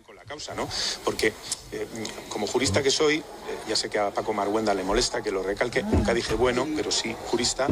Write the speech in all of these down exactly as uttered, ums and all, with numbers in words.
con la causa, ¿no? Porque eh, como jurista que soy, eh, ya sé que a Paco Marguenda le molesta que lo recalque, nunca dije bueno, pero sí jurista.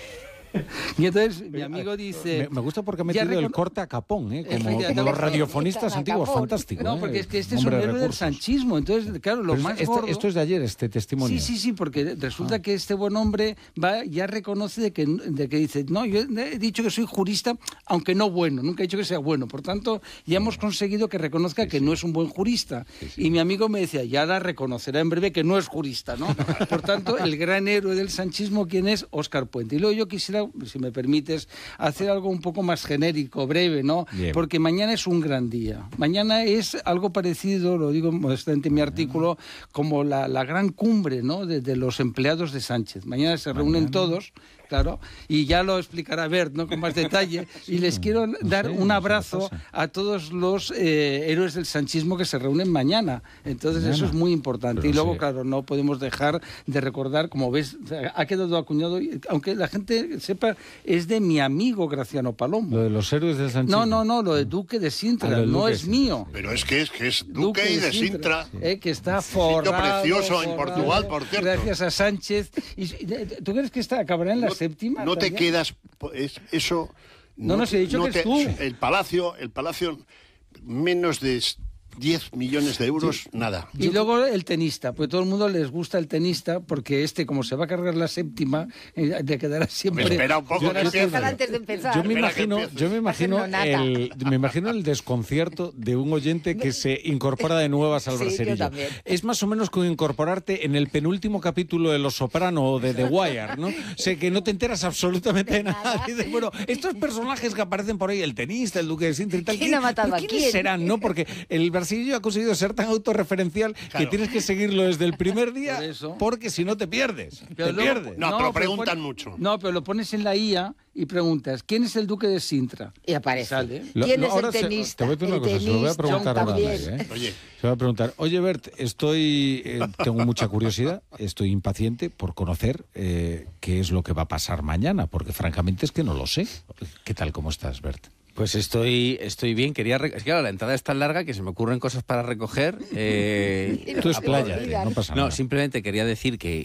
Y entonces mi amigo dice... Me, me gusta porque ha metido recon... el corte a Capón, ¿eh? Como, como los radiofonistas antiguos, fantástico. No, ¿eh? porque es que este es un héroe del sanchismo. Entonces, claro, lo Pero más este, gordo... Esto es de ayer, este testimonio. Sí, sí, sí, porque resulta ah. que este buen hombre va, ya reconoce de que, de que dice, no, yo he dicho que soy jurista, aunque no bueno, nunca he dicho que sea bueno. Por tanto, ya hemos conseguido que reconozca sí, que sí. no es un buen jurista. Sí, sí. Y mi amigo me decía, ya la reconocerá en breve que no es jurista, ¿no? Por tanto, el gran héroe del sanchismo, ¿quién es? Óscar Puente. Y luego yo quisiera, si me permite, hacer algo un poco más genérico, breve, ¿no? Bien. Porque mañana es un gran día. Mañana es algo parecido, lo digo modestamente en mi artículo, como la, la gran cumbre, ¿no? de, de los empleados de Sánchez. Mañana se reúnen mañana. todos, claro, y ya lo explicará Bert, ¿no? Con más detalle. Y les quiero no dar sé, un abrazo no a todos los eh, héroes del sanchismo que se reúnen mañana. Entonces mañana. Eso es muy importante. Pero y luego, sí. claro, no podemos dejar de recordar, como ves, ha quedado acuñado, aunque la gente sepa, es de mi amigo Graciano Palomo. Lo de los héroes del sanchismo. No, no, no, lo de Duque de Sintra, ah, no es mío. Pero es que es que es Duque, Duque y de Sintra. Sintra eh, que está forrado. precioso forrado, en Portugal, por cierto. Gracias a Sánchez. ¿Y, ¿Tú crees que está, acabará en la no, séptima? No también? Te quedas... Es, eso... No, no, no se ha dicho no que te, es tú. El Palacio, el Palacio, menos de... diez millones de euros, sí. nada. Y Yo... luego el tenista, pues todo el mundo les gusta el tenista, porque este, como se va a cargar la séptima, eh, te quedará siempre... Me espera un poco, que empiece. Antes de empezar. Yo me imagino, yo me imagino, el, me imagino el desconcierto de un oyente que se incorpora de nuevas al sí, braserillo. Es más o menos como incorporarte en el penúltimo capítulo de Los Soprano o de The Wire, ¿no? O sea, que no te enteras absolutamente de nada. Dices, bueno, estos personajes que aparecen por ahí, el tenista, el Duque de Sintra y tal, ¿quién ha matado a quién? ¿quiénes serán, no? Porque el brasillo ha conseguido ser tan autorreferencial claro. que tienes que seguirlo desde el primer día, por porque si no te pierdes. Pero te luego, pierdes. No, no, pero preguntan pero pon, mucho. No, pero lo pones en la I A y preguntas, ¿quién es el Duque de Sintra? Y aparece. Sale. ¿Quién lo, es el tenista? Se, te voy a decir una cosa, se lo voy a preguntar ahora. ¿eh? Oye. Se va a preguntar, oye Bert, estoy, eh, tengo mucha curiosidad, estoy impaciente por conocer eh, qué es lo que va a pasar mañana, porque francamente es que no lo sé. ¿Qué tal, cómo estás, Bert? Pues estoy, estoy bien. Quería re... Es que claro, la entrada es tan larga que se me ocurren cosas para recoger. Eh... Tú expláyate, no pasa nada. No, simplemente quería decir que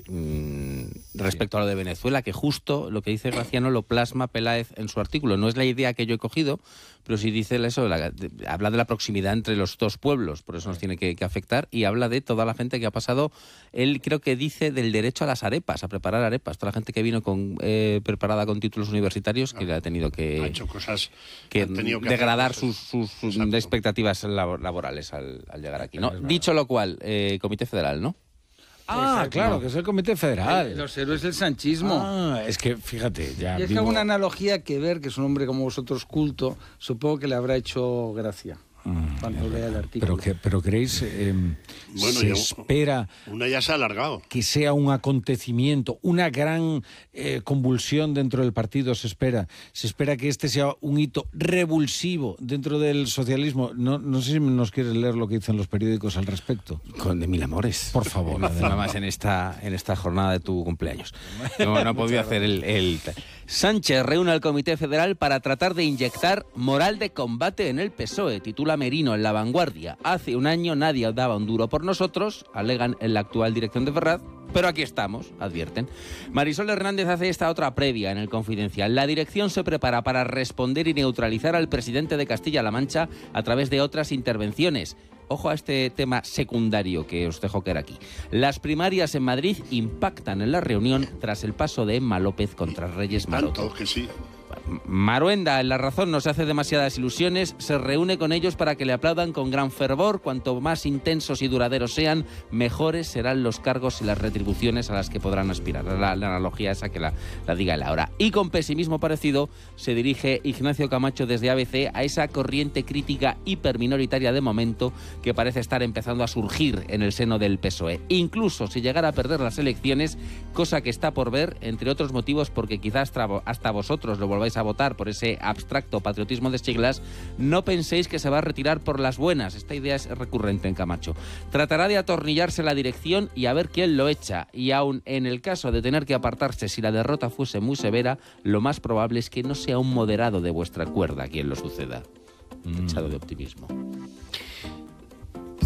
mmm, respecto sí. a lo de Venezuela, que justo lo que dice Graciano lo plasma Peláez en su artículo. No es la idea que yo he cogido, pero sí dice eso, la, de, habla de la proximidad entre los dos pueblos, por eso nos tiene que, que afectar, y habla de toda la gente que ha pasado. Él creo que dice del derecho a las arepas, a preparar arepas. Toda la gente que vino con eh, preparada con títulos universitarios, que ha tenido que... Ha hecho cosas... que degradar sus, sus, sus expectativas laborales al, al llegar aquí. ¿no? Dicho lo cual, eh, Comité Federal, ¿no? Ah, exacto. Claro, que es el Comité Federal. Los héroes del sanchismo. Ah, es que, fíjate, ya... Y es vivo... que una analogía que ver, que es un hombre como vosotros culto, supongo que le habrá hecho gracia. Cuando lea el artículo. Pero, que, pero creéis, eh, bueno, se yo, espera una ya se ha alargado. Que sea un acontecimiento, una gran eh, convulsión dentro del partido, se espera. Se espera que este sea un hito revulsivo dentro del socialismo. No, no sé si nos quieres leer lo que dicen los periódicos al respecto. Con de mil amores. Por favor. Nada más en esta, en esta jornada de tu cumpleaños. No, no he podido hacer el, el... Sánchez reúne al Comité Federal para tratar de inyectar moral de combate en el P S O E, titula Merino en La Vanguardia. Hace un año nadie daba un duro por nosotros, alegan en la actual dirección de Ferraz, pero aquí estamos, advierten. Marisol Hernández hace esta otra previa en el Confidencial. La dirección se prepara para responder y neutralizar al presidente de Castilla-La Mancha a través de otras intervenciones. Ojo a este tema secundario que os dejo caer aquí. Las primarias en Madrid impactan en la reunión tras el paso de Emma López contra Reyes Maroto. Tanto que sí. Maruenda, en La Razón, no se hace demasiadas ilusiones, se reúne con ellos para que le aplaudan con gran fervor. Cuanto más intensos y duraderos sean, mejores serán los cargos y las retribuciones a las que podrán aspirar. La, la analogía esa que la, la diga él ahora. Y con pesimismo parecido se dirige Ignacio Camacho desde A B C a esa corriente crítica hiperminoritaria de momento que parece estar empezando a surgir en el seno del P S O E. Incluso si llegara a perder las elecciones, cosa que está por ver, entre otros motivos porque quizás hasta vosotros lo volváis a votar por ese abstracto patriotismo de siglas, no penséis que se va a retirar por las buenas. Esta idea es recurrente en Camacho. Tratará de atornillarse la dirección y a ver quién lo echa. Y aun en el caso de tener que apartarse si la derrota fuese muy severa, lo más probable es que no sea un moderado de vuestra cuerda quien lo suceda. Mm. Echado de optimismo.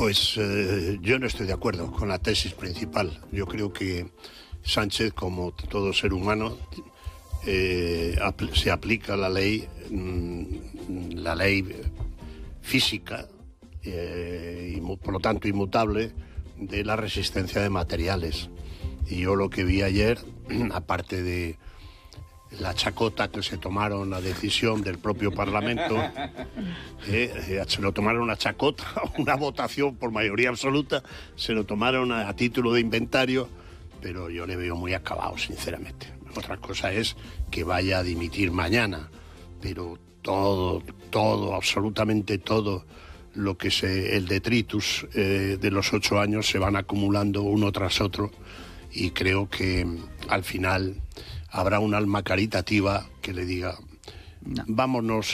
Pues eh, yo no estoy de acuerdo con la tesis principal. Yo creo que Sánchez, como todo ser humano, eh, apl- se aplica la ley, mmm, la ley física, eh, y por lo tanto inmutable, de la resistencia de materiales. Y yo lo que vi ayer, aparte de la chacota que se tomaron la decisión del propio Parlamento, eh, eh, se lo tomaron a chacota, una votación por mayoría absoluta, se lo tomaron a, a título de inventario, pero yo le veo muy acabado, sinceramente. Otra cosa es que vaya a dimitir mañana, pero todo, todo, absolutamente todo lo que se, el detritus eh, de los ocho años se van acumulando uno tras otro, y creo que al final habrá un alma caritativa que le diga, no, vámonos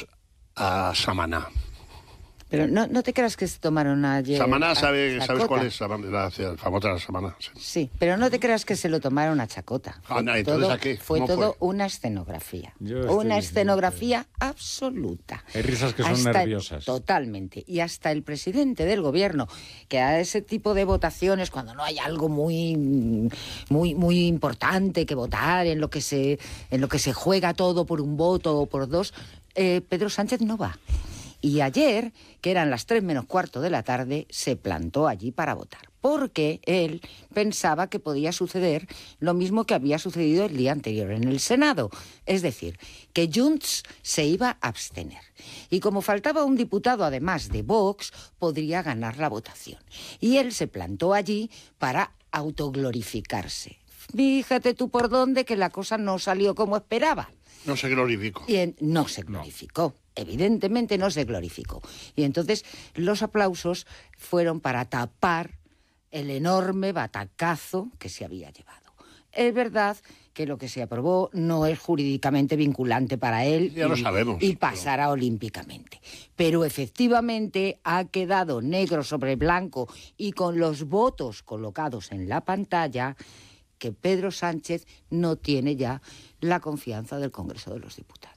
a Samaná. Pero no, no te creas que se tomaron ayer... Samaná, sabe, a ¿sabes chacota. cuál es? La, la famosa Samaná. Sí. Sí, pero no te creas que se lo tomaron a chacota. Ah, Fue no, entonces, todo, ¿a qué? fue ¿Cómo todo fue? una escenografía. Yo estoy- Una escenografía absoluta. Hay risas que son Hasta- nerviosas. Totalmente. Y hasta el presidente del gobierno, que a ese tipo de votaciones, cuando no hay algo muy, muy, muy importante que votar, en lo que se, en lo que se juega todo por un voto o por dos, eh, Pedro Sánchez no va. Y ayer, que eran las tres menos cuarto de la tarde, se plantó allí para votar, porque él pensaba que podía suceder lo mismo que había sucedido el día anterior en el Senado, es decir, que Junts se iba a abstener. Y como faltaba un diputado, además de Vox, podría ganar la votación. Y él se plantó allí para autoglorificarse. Fíjate tú por dónde que la cosa no salió como esperaba. No se glorificó. Y en- no se glorificó. Evidentemente no se glorificó. Y entonces los aplausos fueron para tapar el enorme batacazo que se había llevado. Es verdad que lo que se aprobó no es jurídicamente vinculante para él Ya y, lo sabemos, y pasará olímpicamente. Pero efectivamente ha quedado negro sobre blanco y con los votos colocados en la pantalla que Pedro Sánchez no tiene ya la confianza del Congreso de los Diputados.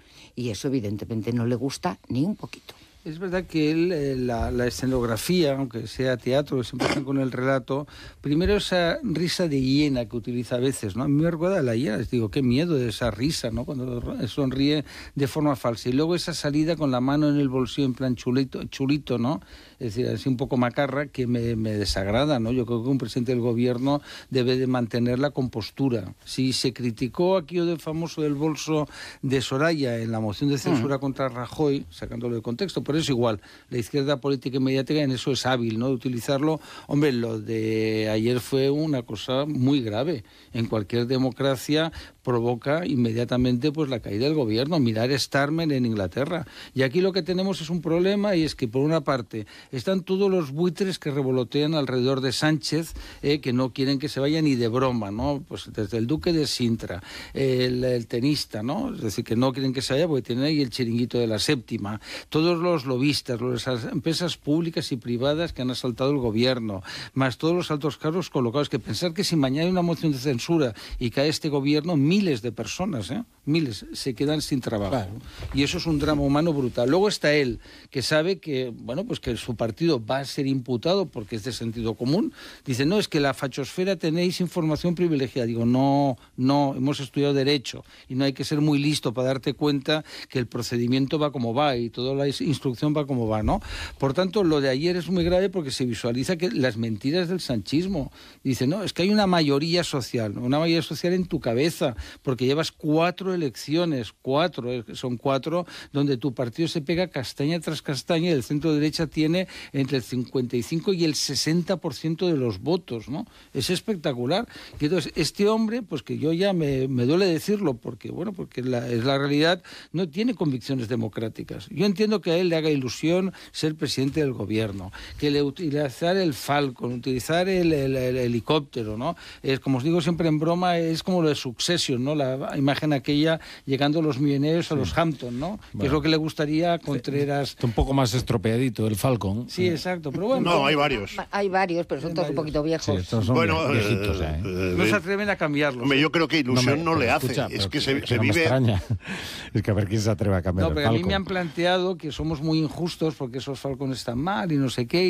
Y eso evidentemente no le gusta ni un poquito. Es verdad que él, eh, la, la escenografía, aunque sea teatro, que se empiezan con el relato, primero esa risa de hiena que utiliza a veces, ¿no? A mí me recuerda a la hiena, les digo, qué miedo de esa risa, ¿no? Cuando sonríe de forma falsa. Y luego esa salida con la mano en el bolsillo en plan chulito, chulito, ¿no? Es decir, así un poco macarra, que me, me desagrada, ¿no? Yo creo que un presidente del gobierno debe de mantener la compostura. Si se criticó aquello del famoso del bolso de Soraya en la moción de censura mm. contra Rajoy, sacándolo de contexto, pero es igual, la izquierda política y mediática en eso es hábil, ¿no? De utilizarlo. Hombre, lo de ayer fue una cosa muy grave. En cualquier democracia provoca inmediatamente pues la caída del gobierno. Mirar Starmer en Inglaterra. Y aquí lo que tenemos es un problema, y es que por una parte están todos los buitres que revolotean alrededor de Sánchez, eh, que no quieren que se vaya ni de broma, ¿no? Pues desde el duque de Sintra, el, el tenista, ¿no? Es decir, que no quieren que se vaya porque tienen ahí el chiringuito de la séptima. Todos los lobistas, las empresas públicas y privadas que han asaltado el gobierno, más todos los altos cargos colocados, que pensar que si mañana hay una moción de censura y cae este gobierno, miles de personas, ¿eh? miles, se quedan sin trabajo. Claro. Y eso es un drama humano brutal. Luego está él, que sabe que, bueno, pues que su partido va a ser imputado porque es de sentido común. Dice, no, es que la fachosfera tenéis información privilegiada. Digo, no, no, hemos estudiado Derecho y no hay que ser muy listo para darte cuenta que el procedimiento va como va y toda la instrucción va como va, ¿no? Por tanto, lo de ayer es muy grave porque se visualiza que las mentiras del sanchismo. Dice, no, es que hay una mayoría social, una mayoría social en tu cabeza, porque llevas cuatro elecciones, cuatro, son cuatro, donde tu partido se pega castaña tras castaña y el centro derecha tiene entre el cincuenta y cinco y el sesenta por ciento de los votos, ¿no? Es espectacular. Y entonces, este hombre, pues que yo ya me, me duele decirlo, porque, bueno, porque la, es la realidad, no tiene convicciones democráticas. Yo entiendo que a él le haga ilusión ser presidente del gobierno, que le utilizar el Falcon, utilizar el, el, el helicóptero, ¿no? Es, como os digo siempre en broma, es como lo de Succession, ¿no? La imagen aquella llegando los millonarios a los Hampton, ¿no? Bueno. Que es lo que le gustaría a Contreras. Está un poco más estropeadito el Falcon. Sí, exacto, pero bueno. No, hay varios. Hay varios, pero son todos un poquito viejos. Sí, estos son bueno, viejitos ya, ¿eh? eh, No se atreven a cambiarlos. Hombre, yo creo que ilusión me, no, le hace. Escucha, es que es se, que se no me vive... extraña. Es que a ver quién se atreve a cambiar No, el pero a mí Falcon. me han planteado que somos muy injustos porque esos Falcons están mal y no sé qué.